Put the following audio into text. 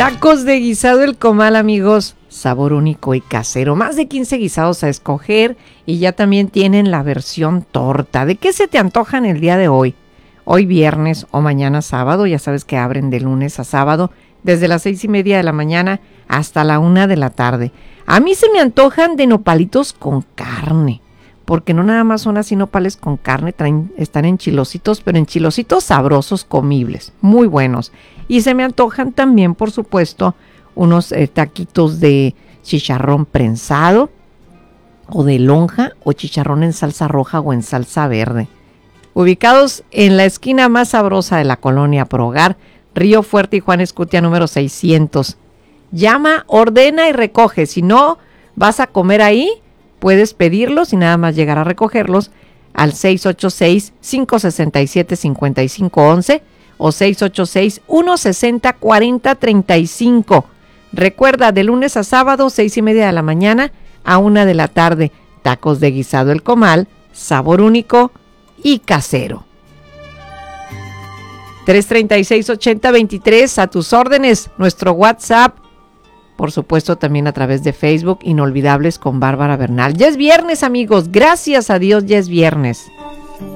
Tacos de guisado El Comal, amigos, sabor único y casero. Más de 15 guisados a escoger y ya también tienen la versión torta. ¿De qué se te antojan el día de hoy? Hoy viernes o mañana sábado, ya sabes que abren de lunes a sábado, desde las 6:30 de la mañana hasta la 1 de la tarde. A mí se me antojan de nopalitos con carne, porque no nada más son así nopales con carne, están en chilositos, pero en chilositos sabrosos, comibles, muy buenos. Y se me antojan también, por supuesto, unos taquitos de chicharrón prensado, o de lonja, o chicharrón en salsa roja o en salsa verde. Ubicados en la esquina más sabrosa de la colonia Prohogar, Río Fuerte y Juan Escutia número 600. Llama, ordena y recoge. Si no vas a comer ahí, puedes pedirlos y nada más llegar a recogerlos al 686-567-5511 o 686-160-4035. Recuerda, de lunes a sábado, 6:30 de la mañana a 1 de la tarde. Tacos de guisado El Comal, sabor único y casero. 336-8023, a tus órdenes, nuestro WhatsApp, por supuesto también a través de Facebook, Inolvidables con Bárbara Bernal. Ya es viernes, amigos, gracias a Dios ya es viernes.